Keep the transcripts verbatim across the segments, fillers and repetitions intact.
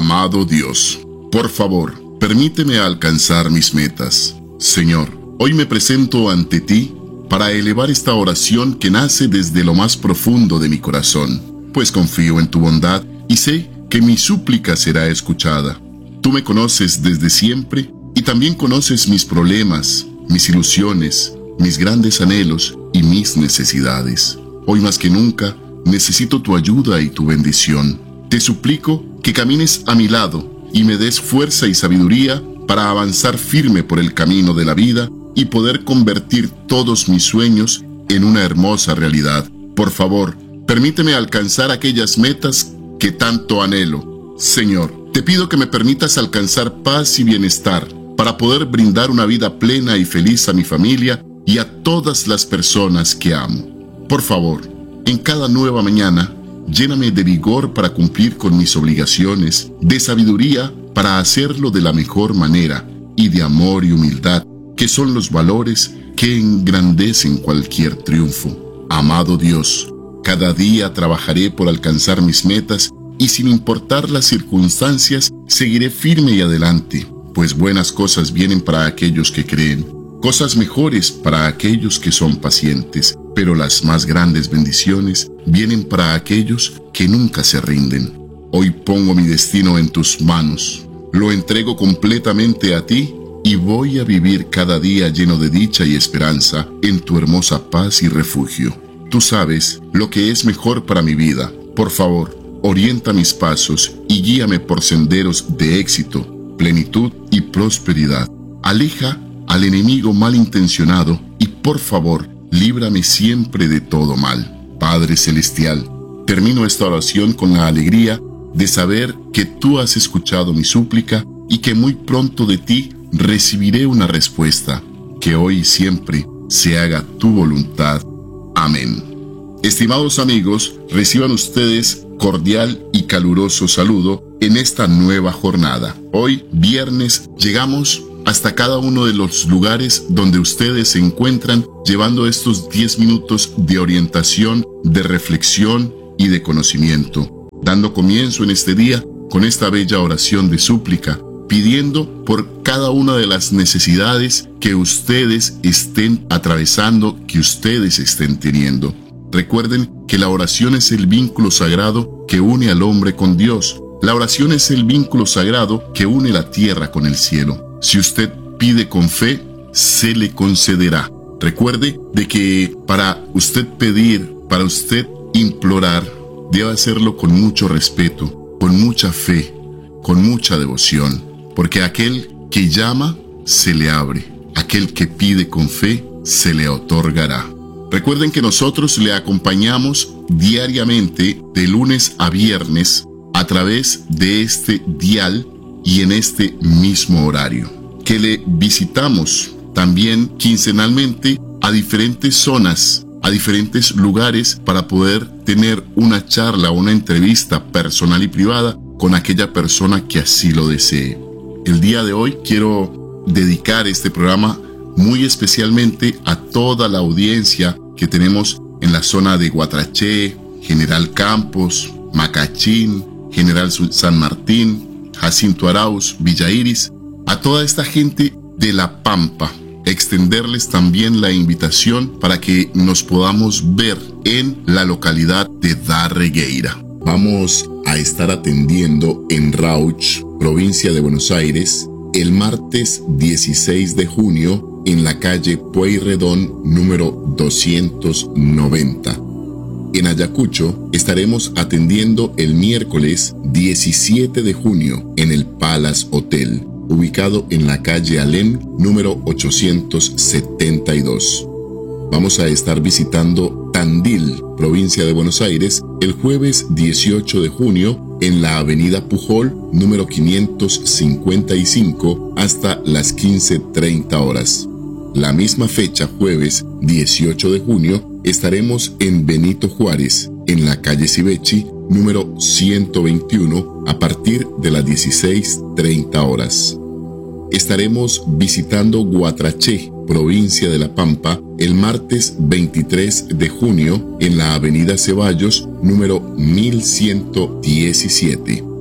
Amado Dios, por favor, permíteme alcanzar mis metas. Señor, hoy me presento ante ti para elevar esta oración que nace desde lo más profundo de mi corazón, pues confío en tu bondad y sé que mi súplica será escuchada. Tú me conoces desde siempre y también conoces mis problemas, mis ilusiones, mis grandes anhelos y mis necesidades. Hoy más que nunca, necesito tu ayuda y tu bendición. Te suplico que camines a mi lado y me des fuerza y sabiduría para avanzar firme por el camino de la vida y poder convertir todos mis sueños en una hermosa realidad. Por favor, permíteme alcanzar aquellas metas que tanto anhelo. Señor, te pido que me permitas alcanzar paz y bienestar para poder brindar una vida plena y feliz a mi familia y a todas las personas que amo. Por favor, en cada nueva mañana, lléname de vigor para cumplir con mis obligaciones, de sabiduría para hacerlo de la mejor manera y de amor y humildad, que son los valores que engrandecen cualquier triunfo. Amado Dios, cada día trabajaré por alcanzar mis metas y sin importar las circunstancias, seguiré firme y adelante, pues buenas cosas vienen para aquellos que creen, cosas mejores para aquellos que son pacientes, pero las más grandes bendiciones vienen para aquellos que nunca se rinden. Hoy pongo mi destino en tus manos, lo entrego completamente a ti y voy a vivir cada día lleno de dicha y esperanza en tu hermosa paz y refugio. Tú sabes lo que es mejor para mi vida. Por favor, orienta mis pasos y guíame por senderos de éxito, plenitud y prosperidad. Aleja al enemigo malintencionado y por favor, líbrame siempre de todo mal. Padre Celestial, termino esta oración con la alegría de saber que tú has escuchado mi súplica y que muy pronto de ti recibiré una respuesta. Que hoy y siempre se haga tu voluntad. Amén. Estimados amigos, reciban ustedes cordial y caluroso saludo en esta nueva jornada. Hoy, viernes, llegamos hasta cada uno de los lugares donde ustedes se encuentran, llevando estos diez minutos de orientación, de reflexión y de conocimiento, dando comienzo en este día con esta bella oración de súplica, pidiendo por cada una de las necesidades que ustedes estén atravesando, que ustedes estén teniendo. Recuerden que la oración es el vínculo sagrado que une al hombre con Dios. La oración es el vínculo sagrado que une la tierra con el cielo. Si usted pide con fe, se le concederá. Recuerde de que para usted pedir, para usted implorar, debe hacerlo con mucho respeto, con mucha fe, con mucha devoción. Porque aquel que llama, se le abre. Aquel que pide con fe, se le otorgará. Recuerden que nosotros le acompañamos diariamente de lunes a viernes a través de este dial y en este mismo horario, que le visitamos también quincenalmente a diferentes zonas, a diferentes lugares para poder tener una charla, una entrevista personal y privada con aquella persona que así lo desee. El día de hoy quiero dedicar este programa muy especialmente a toda la audiencia que tenemos en la zona de Guatraché, General Campos, Macachín, General San Martín, Jacinto Arauz, Villa Iris, a toda esta gente de La Pampa, extenderles también la invitación para que nos podamos ver en la localidad de Darregueira. Vamos a estar atendiendo en Rauch, provincia de Buenos Aires, el martes dieciséis de junio en la calle Pueyrredón número doscientos noventa. En Ayacucho estaremos atendiendo el miércoles diecisiete de junio en el Palace Hotel, ubicado en la calle Alem número ochocientos setenta y dos. Vamos a estar visitando Tandil, provincia de Buenos Aires, el jueves dieciocho de junio en la avenida Pujol número quinientos cincuenta y cinco hasta las quince treinta horas. La misma fecha, jueves dieciocho de junio, estaremos en Benito Juárez, en la calle Cibechi, número ciento veintiuno, a partir de las dieciséis treinta horas. Estaremos visitando Guatraché, provincia de La Pampa, el martes veintitrés de junio, en la avenida Ceballos, número mil ciento diecisiete.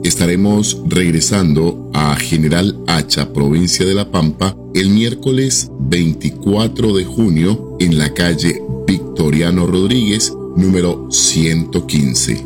Estaremos regresando a General Hacha, provincia de La Pampa, el miércoles veinticuatro de junio en la calle Victoriano Rodríguez, número ciento quince.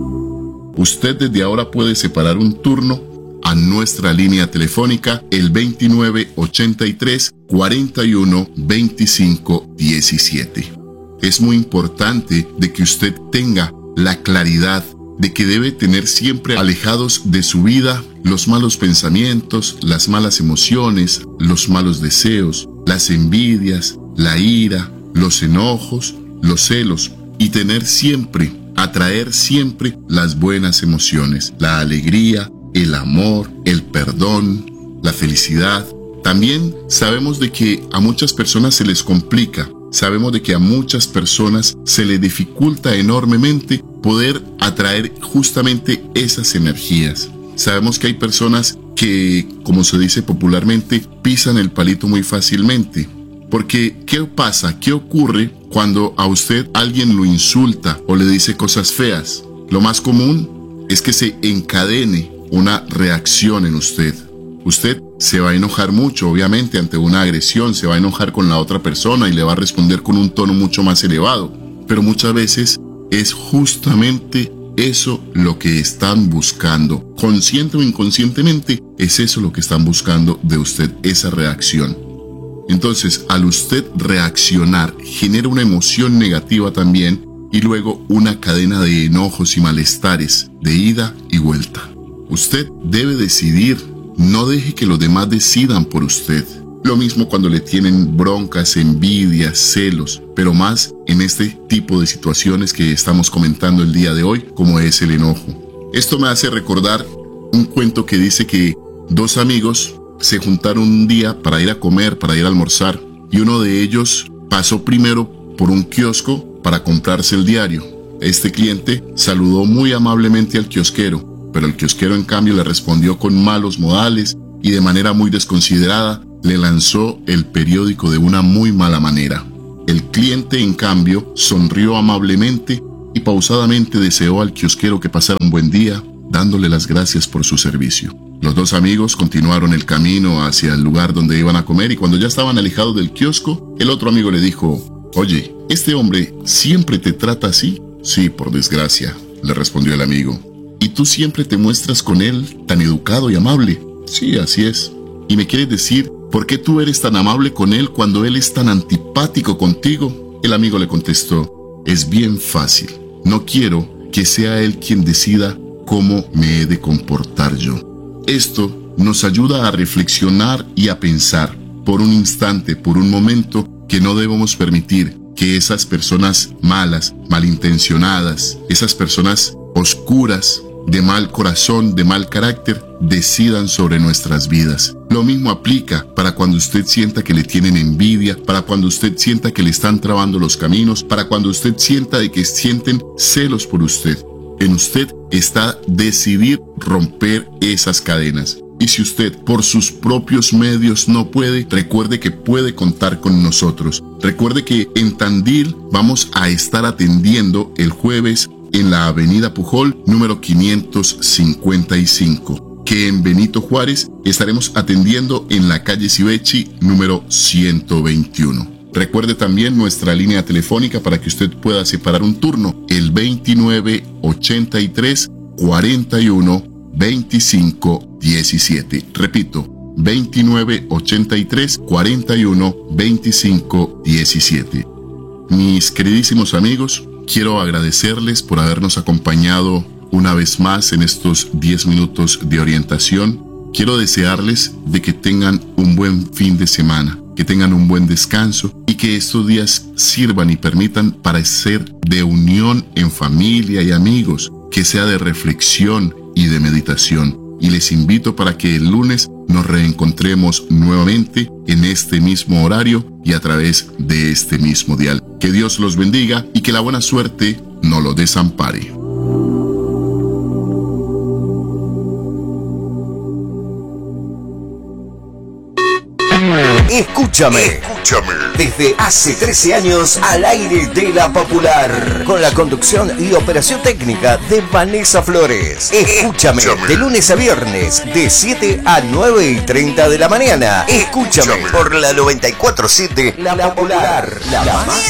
Usted desde ahora puede separar un turno a nuestra línea telefónica el veintinueve ochenta y tres cuarenta y uno veinticinco diecisiete. Es muy importante de que usted tenga la claridad de que debe tener siempre alejados de su vida los malos pensamientos, las malas emociones, los malos deseos, las envidias, la ira, los enojos, los celos, y tener siempre, atraer siempre las buenas emociones, la alegría, el amor, el perdón, la felicidad. También sabemos de que a muchas personas se les complica, sabemos de que a muchas personas se les dificulta enormemente poder atraer justamente esas energías. Sabemos que hay personas que, como se dice popularmente, pisan el palito muy fácilmente. Porque, ¿qué pasa? ¿Qué ocurre cuando a usted alguien lo insulta o le dice cosas feas? Lo más común es que se encadene una reacción en usted. Usted se va a enojar mucho, obviamente, ante una agresión, se va a enojar con la otra persona y le va a responder con un tono mucho más elevado. Pero muchas veces es justamente eso lo que están buscando. Consciente o inconscientemente, es eso lo que están buscando de usted, esa reacción. Entonces, al usted reaccionar, genera una emoción negativa también y luego una cadena de enojos y malestares, de ida y vuelta. Usted debe decidir, no deje que los demás decidan por usted. Lo mismo cuando le tienen broncas, envidias, celos, pero más en este tipo de situaciones que estamos comentando el día de hoy, como es el enojo. Esto me hace recordar un cuento que dice que dos amigos se juntaron un día para ir a comer, para ir a almorzar, y uno de ellos pasó primero por un kiosco para comprarse el diario. Este cliente saludó muy amablemente al kiosquero, pero el kiosquero en cambio le respondió con malos modales y de manera muy desconsiderada le lanzó el periódico de una muy mala manera. El cliente en cambio sonrió amablemente y pausadamente deseó al kiosquero que pasara un buen día, dándole las gracias por su servicio. Los dos amigos continuaron el camino hacia el lugar donde iban a comer y cuando ya estaban alejados del kiosco, el otro amigo le dijo: «Oye, ¿este hombre siempre te trata así?» «Sí, por desgracia», le respondió el amigo. «¿Y tú siempre te muestras con él tan educado y amable?» «Sí, así es». «¿Y me quieres decir por qué tú eres tan amable con él cuando él es tan antipático contigo?» El amigo le contestó: «Es bien fácil. No quiero que sea él quien decida cómo me he de comportar yo». Esto nos ayuda a reflexionar y a pensar por un instante, por un momento, que no debemos permitir que esas personas malas, malintencionadas, esas personas oscuras, de mal corazón, de mal carácter, decidan sobre nuestras vidas. Lo mismo aplica para cuando usted sienta que le tienen envidia, para cuando usted sienta que le están trabando los caminos, para cuando usted sienta de que sienten celos por usted. En usted está decidir romper esas cadenas. Y si usted por sus propios medios no puede, recuerde que puede contar con nosotros. Recuerde que en Tandil vamos a estar atendiendo el jueves en la avenida Pujol, número quinientos cincuenta y cinco. Que en Benito Juárez estaremos atendiendo en la calle Civechi, número ciento veintiuno. Recuerde también nuestra línea telefónica para que usted pueda separar un turno, el veintinueve ochenta y tres cuarenta y uno veinticinco diecisiete. Repito, veintinueve ochenta y tres cuarenta y uno veinticinco diecisiete. Mis queridísimos amigos, quiero agradecerles por habernos acompañado una vez más en estos diez minutos de orientación. Quiero desearles de que tengan un buen fin de semana, que tengan un buen descanso y que estos días sirvan y permitan para ser de unión en familia y amigos, que sea de reflexión y de meditación. Y les invito para que el lunes nos reencontremos nuevamente en este mismo horario y a través de este mismo dial. Que Dios los bendiga y que la buena suerte no lo desampare. Escúchame. Escúchame. Desde hace trece años al aire de La Popular. Con la conducción y operación técnica de Vanessa Flores. Escúchame. Escúchame. De lunes a viernes, de siete a nueve y treinta de la mañana. Escúchame. Escúchame. Por la noventa y cuatro punto siete La Popular. La más